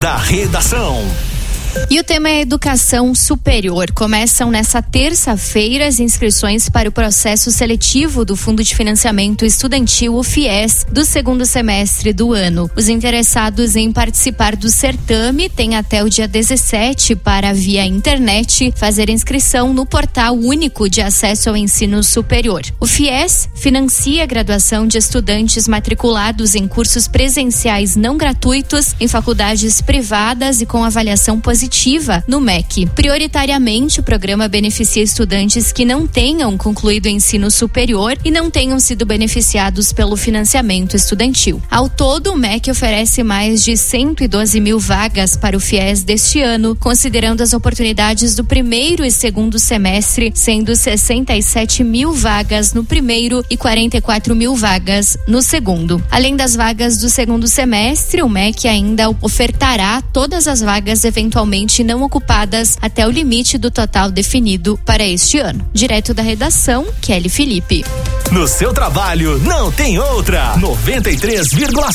da Redação. E o tema é educação superior. Começam nessa terça-feira as inscrições para o processo seletivo do Fundo de Financiamento Estudantil, o FIES, do segundo semestre do ano. Os interessados em participar do certame têm até o dia 17 para, via internet, fazer inscrição no portal único de acesso ao ensino superior. O FIES financia a graduação de estudantes matriculados em cursos presenciais não gratuitos em faculdades privadas e com avaliação positiva no MEC. Prioritariamente, o programa beneficia estudantes que não tenham concluído o ensino superior e não tenham sido beneficiados pelo financiamento estudantil. Ao todo, o MEC oferece mais de 112 mil vagas para o FIES deste ano, considerando as oportunidades do primeiro e segundo semestre, sendo 67 mil vagas no primeiro e 44 mil vagas no segundo. Além das vagas do segundo semestre, o MEC ainda ofertará todas as vagas eventualmente não ocupadas até o limite do total definido para este ano. Direto da redação, Kelly Felipe. No seu trabalho, não tem outra. 93,7.